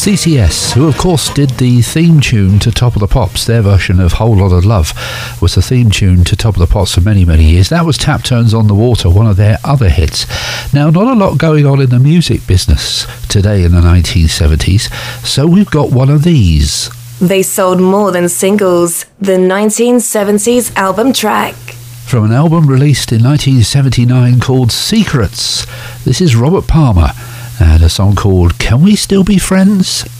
CCS, who of course did the theme tune to Top of the Pops. Their version of Whole Lot of Love was the theme tune to Top of the Pops for many, many years. That was Tap Turns on the Water, one of their other hits. Now, not a lot going on in the music business today in the 1970s, so we've got one of these. They sold more than singles. The 1970s album track. From an album released in 1979 called Secrets, this is Robert Palmer and a song called Can We Still Be Friends?